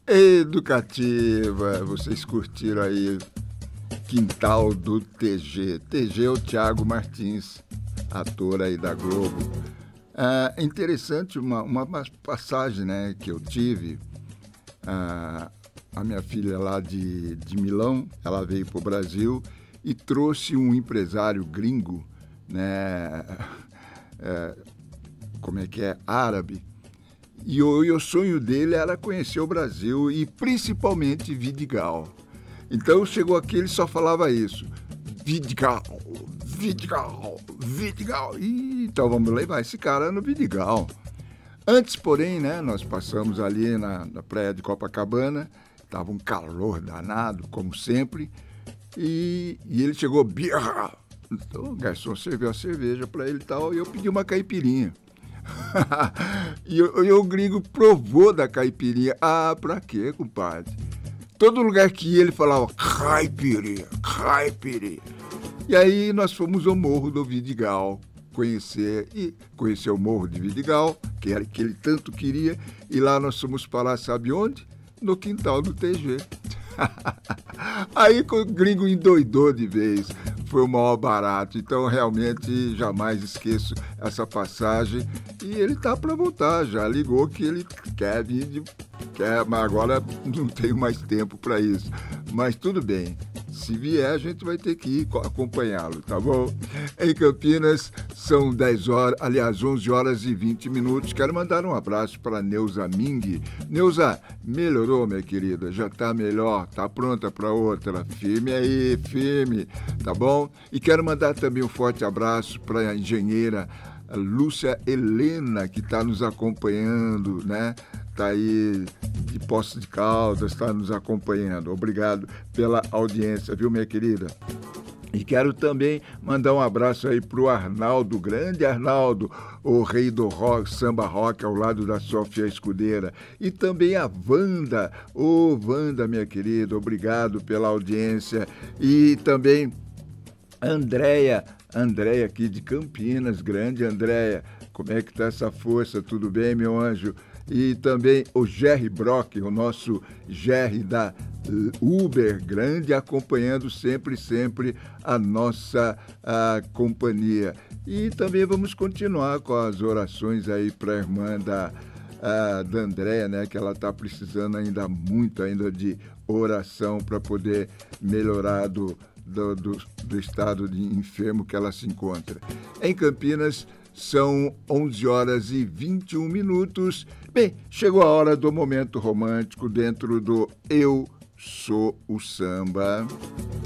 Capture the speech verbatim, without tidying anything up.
Educativa. Vocês curtiram aí Quintal do T G. T G é o Thiago Martins, ator aí da Globo. É interessante uma, uma passagem, né, que eu tive. Ah, a minha filha lá de, de Milão, ela veio para o Brasil e trouxe um empresário gringo, né, é, como é que é, árabe. E o, e o sonho dele era conhecer o Brasil e principalmente Vidigal. Então chegou aqui, ele só falava isso. Vidigal, Vidigal, Vidigal. E, então vamos levar esse cara no Vidigal. Antes, porém, né, nós passamos ali na, na praia de Copacabana, estava um calor danado, como sempre, e, e ele chegou, birra. Então o garçom serviu a cerveja para ele e tal, e eu pedi uma caipirinha. e, o, e o gringo provou da caipirinha. Ah, pra quê, compadre? Todo lugar que ia, ele falava caipirinha, caipirinha. E aí nós fomos ao Morro do Vidigal conhecer, e conhecer o Morro de Vidigal, que era que ele tanto queria, e lá nós fomos parar, sabe onde? No quintal do T G. Aí o gringo endoidou de vez, foi o maior barato, então realmente jamais esqueço essa passagem, e ele tá para voltar, já ligou que ele quer vir, de, quer, mas agora não tenho mais tempo para isso, mas tudo bem. Se vier, a gente vai ter que ir acompanhá-lo, tá bom? Em Campinas, são dez horas, aliás, onze horas e vinte minutos. Quero mandar um abraço para Neuza Ming. Neuza, melhorou, minha querida? Já tá melhor? Tá pronta para outra? Firme aí, firme, tá bom? E quero mandar também um forte abraço para a engenheira Lúcia Helena, que está nos acompanhando, né? Está aí de Poços de Caldas, está nos acompanhando. Obrigado pela audiência, viu, minha querida? E quero também mandar um abraço aí para o Arnaldo, grande Arnaldo, o rei do rock, samba rock, ao lado da Sofia Escudeira. E também a Wanda, ô oh, Wanda, minha querida, obrigado pela audiência. E também a Andréia, Andréia aqui de Campinas, grande Andréia. Como é que tá essa força? Tudo bem, meu anjo? E também o Jerry Brock, o nosso Jerry da Uber, grande, acompanhando sempre, sempre a nossa a companhia. E também vamos continuar com as orações aí para a irmã da, a, da Andréia, né, que ela está precisando ainda muito ainda de oração para poder melhorar do, do, do, do estado de enfermo que ela se encontra. Em Campinas, são onze horas e vinte e um minutos. Bem, chegou a hora do momento romântico dentro do Eu Sou o Samba.